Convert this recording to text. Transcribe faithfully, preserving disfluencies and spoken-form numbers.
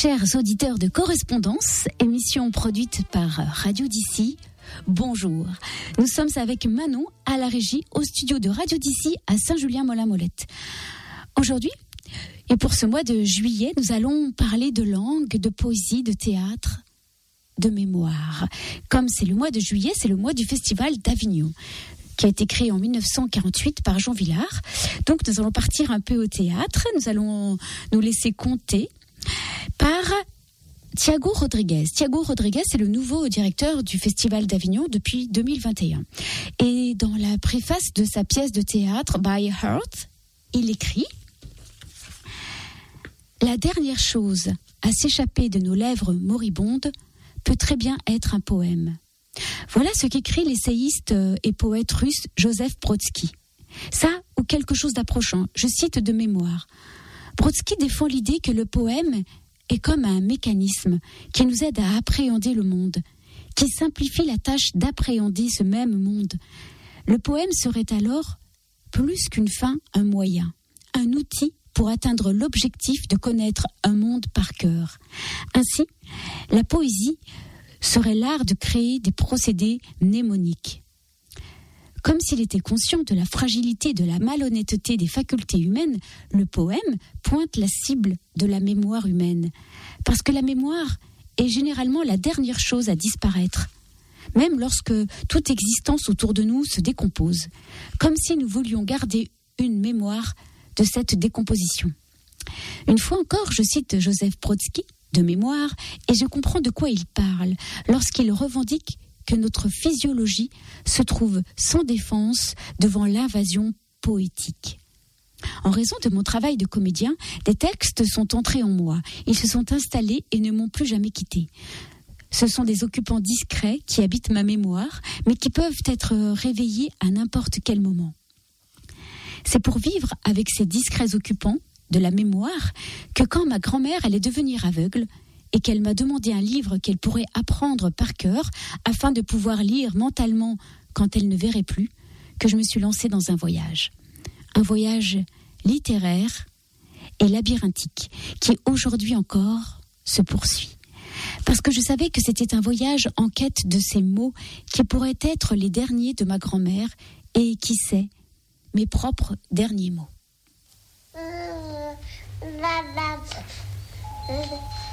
Chers auditeurs de Correspondance, émission produite par Radio d'ici, bonjour. Nous sommes avec Manon à la régie au studio de Radio d'ici à Saint-Julien-Molin-Molette. Aujourd'hui, et pour ce mois de juillet, nous allons parler de langue, de poésie, de théâtre, de mémoire. Comme c'est le mois de juillet, c'est le mois du Festival d'Avignon, qui a été créé en dix-neuf cent quarante-huit par Jean Vilar. Donc nous allons partir un peu au théâtre, nous allons nous laisser conter par Thiago Rodrigues. Thiago Rodrigues est le nouveau directeur du Festival d'Avignon depuis deux mille vingt et un. Et dans la préface de sa pièce de théâtre By Heart, il écrit « La dernière chose à s'échapper de nos lèvres moribondes peut très bien être un poème. » Voilà ce qu'écrit l'essayiste et poète russe Joseph Brodsky. Ça, ou quelque chose d'approchant, je cite de mémoire. Brodsky défend l'idée que le poème est comme un mécanisme qui nous aide à appréhender le monde, qui simplifie la tâche d'appréhender ce même monde. Le poème serait alors plus qu'une fin, un moyen, un outil pour atteindre l'objectif de connaître un monde par cœur. Ainsi, la poésie serait l'art de créer des procédés mnémoniques. Comme s'il était conscient de la fragilité et de la malhonnêteté des facultés humaines, le poème pointe la cible de la mémoire humaine. Parce que la mémoire est généralement la dernière chose à disparaître, même lorsque toute existence autour de nous se décompose, comme si nous voulions garder une mémoire de cette décomposition. Une fois encore, je cite Joseph Brodsky, de mémoire, et je comprends de quoi il parle lorsqu'il revendique que notre physiologie se trouve sans défense devant l'invasion poétique. En raison de mon travail de comédien, des textes sont entrés en moi. Ils se sont installés et ne m'ont plus jamais quitté. Ce sont des occupants discrets qui habitent ma mémoire, mais qui peuvent être réveillés à n'importe quel moment. C'est pour vivre avec ces discrets occupants de la mémoire que quand ma grand-mère allait devenir aveugle, et qu'elle m'a demandé un livre qu'elle pourrait apprendre par cœur afin de pouvoir lire mentalement quand elle ne verrait plus, que je me suis lancée dans un voyage. Un voyage littéraire et labyrinthique qui aujourd'hui encore se poursuit. Parce que je savais que c'était un voyage en quête de ces mots qui pourraient être les derniers de ma grand-mère et, qui sait, mes propres derniers mots.